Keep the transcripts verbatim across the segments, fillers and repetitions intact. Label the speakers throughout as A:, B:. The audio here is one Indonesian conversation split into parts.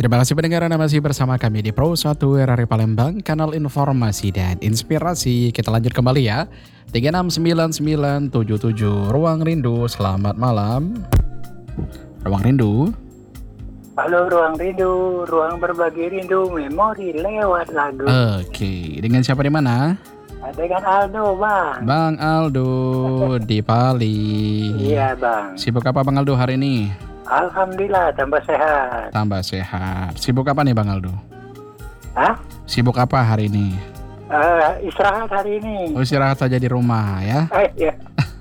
A: Terima kasih pendengar Anda masih bersama kami di Pro satu R R I Palembang, kanal informasi dan inspirasi. Kita lanjut kembali ya. tiga enam sembilan sembilan tujuh tujuh Ruang Rindu, selamat malam. Ruang Rindu.
B: Halo Ruang Rindu, ruang berbagi rindu, memori lewat lagu.
A: Oke, dengan siapa di mana?
B: Dengan Aldo, Bang.
A: Bang Aldo di Pali.
B: Iya, Bang.
A: Sibuk apa Bang Aldo hari ini?
B: Alhamdulillah, tambah sehat.
A: Tambah sehat. Sibuk apa nih Bang Aldo?
B: Hah?
A: Sibuk apa hari ini?
B: Uh, istirahat hari ini.
A: Oh, istirahat saja di rumah ya.
B: Eh, ya.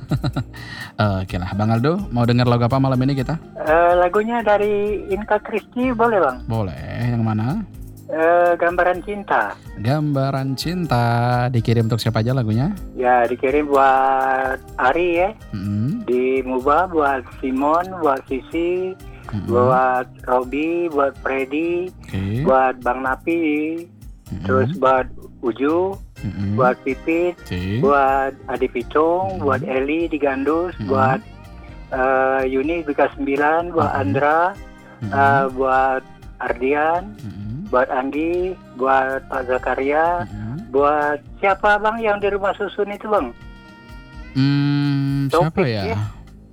A: Oke lah, Bang Aldo mau dengar lagu apa malam ini kita?
B: Uh, lagunya dari Inka Kristi boleh, Bang?
A: Boleh, yang mana?
B: Uh, gambaran cinta.
A: Gambaran cinta. Dikirim untuk siapa aja lagunya?
B: Ya, dikirim buat Ari ya.
A: Mm-hmm.
B: Di Muba, buat Simon, buat Sisi, mm-hmm. buat Robi, buat Freddy,
A: okay.
B: buat Bang Napi, mm-hmm. terus buat Uju, mm-hmm. buat Pipit, okay. buat Adi Picung, mm-hmm. buat Eli di Gandus, mm-hmm. buat uh, Yuni Bika sembilan, buat mm-hmm. Andra, mm-hmm. uh, buat Ardian, mm-hmm. buat Andi, buat Pak Zakaria, mm-hmm. buat siapa Bang yang di rumah susun itu Bang?
A: Hmm,
B: Topik,
A: siapa ya?
B: ya?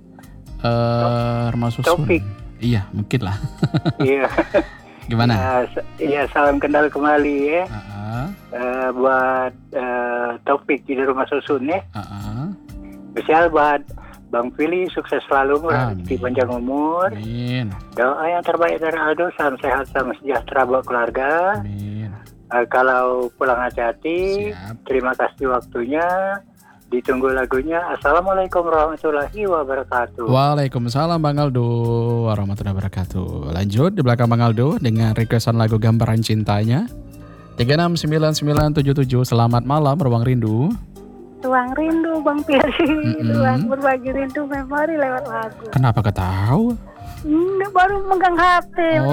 A: Uh, rumah susun.
B: Topik.
A: Iya, mungkin lah.
B: Iya.
A: Gimana?
B: Iya, ya, salam kenal kembali ya.
A: Uh-uh.
B: Uh, buat uh, Topik di rumah susun ya.
A: Uh-uh.
B: Spesial buat Bang Pilih, sukses selalu, rezeki panjang umur.
A: Amin.
B: Doa yang terbaik dari Aldo, salam sehat, salam sejahtera buat keluarga.
A: Amin.
B: Uh, kalau pulang hati-hati,
A: siap. Terima
B: kasih waktunya. Ditunggu lagunya. Assalamualaikum warahmatullahi wabarakatuh.
A: Waalaikumsalam Bang Aldo warahmatullahi wabarakatuh. Lanjut di belakang Bang Aldo dengan requestan lagu Gambaran Cintanya. tiga enam sembilan sembilan tujuh tujuh. Selamat malam Ruang Rindu.
C: Ruang Rindu Bang Piri.
A: Mm-hmm.
C: Ruang berbagi rindu memori lewat lagu.
A: Kenapa ketawa?
C: Hmm, baru megang H P.
A: Oh.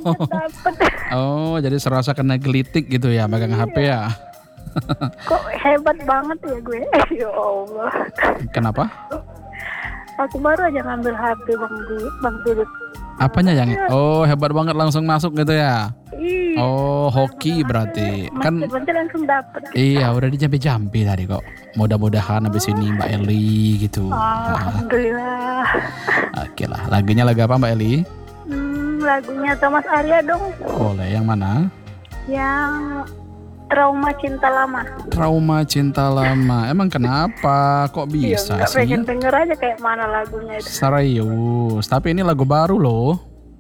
A: Oh, jadi serasa kena gelitik gitu ya megang H P ya.
C: Kok hebat banget ya gue. Ya Allah.
A: Kenapa?
C: Aku baru aja ngambil H P Bang Piri, Bang Piri.
A: Apanya yang? Oh, hebat banget langsung masuk gitu ya.
C: Iya.
A: Oh, hoki berarti. Kan
C: langsung dapet.
A: Iya, udah dijampi-jampi tadi kok. Mudah-mudahan habis ini Mbak Eli gitu.
C: Alhamdulillah.
A: Oke lah, lagunya lagu apa Mbak Eli?
C: Hmm, lagunya Thomas Arya dong.
A: Boleh, yang mana?
C: Yang Trauma Cinta Lama.
A: Trauma Cinta Lama. Emang kenapa? Kok bisa
C: ya,
A: sih?
C: Pengen denger aja kayak mana lagunya itu.
A: Serius. Tapi ini lagu baru loh.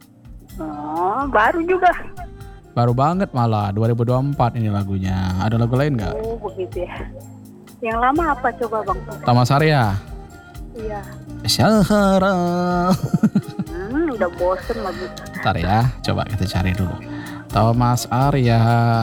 C: Oh, baru juga.
A: Baru banget malah. dua ribu dua puluh empat ini lagunya. Ada lagu lain nggak?
C: Oh, begitu ya. Yang lama apa coba Bang?
A: Thomas Arya.
C: Iya.
A: Syahara.
C: Hmm, udah bosen lagu.
A: Bentar ya. Coba kita cari dulu. Thomas Arya.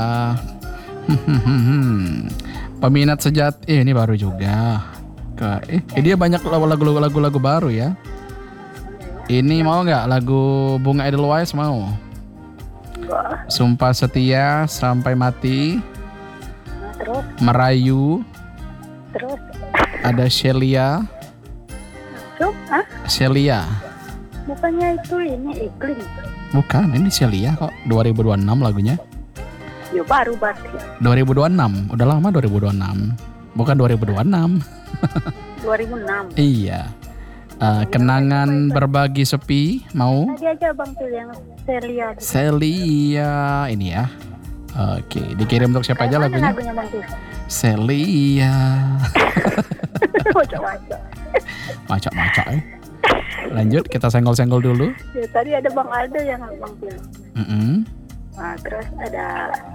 A: Peminat sejati, eh, ini baru juga. Ke, eh, eh, dia banyak lagu-lagu lagu-lagu baru ya. Ini mau nggak lagu Bunga Edelweiss mau?
C: Enggak.
A: Sumpah Setia, Sampai Mati.
C: Nah, terus?
A: Merayu.
C: Terus?
A: Ada Shelia.
C: Terus? Hah?
A: Shelia.
C: Bukannya itu ini iklim?
A: Bukan, ini Shelia kok. dua ribu dua puluh enam lagunya.
C: Ya baru berarti.
A: dua ribu dua puluh enam, udah lama dua ribu dua puluh enam. Bukan dua ribu dua puluh enam.
C: dua ribu enam.
A: Iya. Uh, kenangan berbagi sepi, mau?
C: Tadi aja Bang tuh yang Celia.
A: Celia ini ya. Oke, dikirim untuk siapa aja lagunya?
C: Lagunya Bang tuh.
A: Celia.
C: Macam-macam.
A: Macam-macam eh. Lanjut, kita senggol-senggol dulu.
C: Ya tadi ada Bang Aldo yang Bang tuh.
A: Mm-hmm.
C: Nah, terus ada